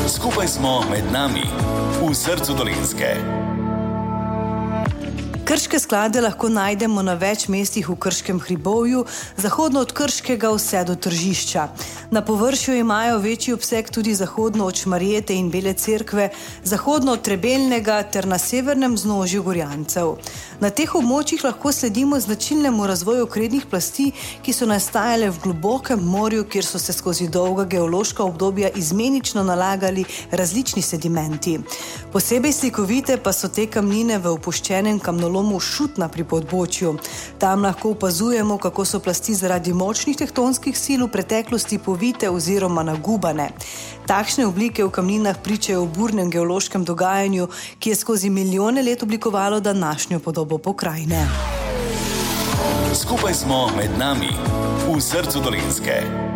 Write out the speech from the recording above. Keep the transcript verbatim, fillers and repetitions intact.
Skupaj smo med nami, v srcu Dolenjske. Krške sklade lahko najdemo na več mestih v Krškem hribovju, zahodno od Krškega vse do Tržišča. Na površju imajo večji obseg tudi zahodno od Šmarjete in Bele cerkve, zahodno od Trebelnega ter na severnem vznožju Gorjancev. Na teh območjih lahko sledimo značilnemu razvoju krednih plasti, ki so nastajale v globokem morju, kjer so se skozi dolga geološka obdobja izmenično nalagali različni sedimenti. Posebej slikovite pa so te kamnine v opuščenem kamnolomu Šutna pri Podbočju. Tam lahko opazujemo, kako so plasti zaradi močnih tektonskih sil v preteklosti povite oziroma nagubane. Takšne oblike v kamninah pričajo o burnem geološkem dogajanju, ki je skozi milijone let oblikovalo današnjo podobo pokrajine. Skupaj smo med nami, v srcu Dolenjske.